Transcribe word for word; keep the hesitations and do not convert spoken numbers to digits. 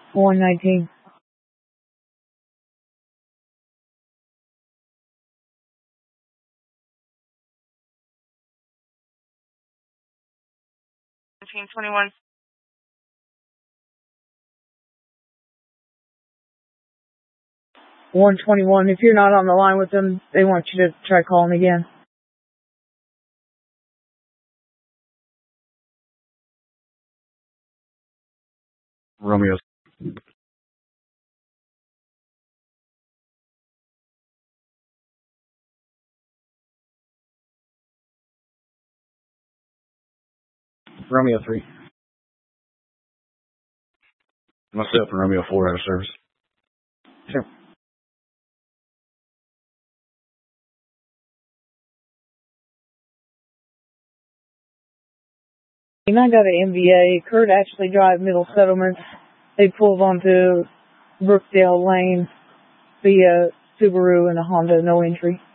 one nineteen. nineteen twenty-one. one twenty-one. If you're not on the line with them, they want you to try calling again. Romeo. Romeo three. Myself and Romeo four out of service. Sure. And I got an M V A. Kurt actually drive Middle Settlements. They pulled onto Brookdale Lane via Subaru and a Honda, no entry.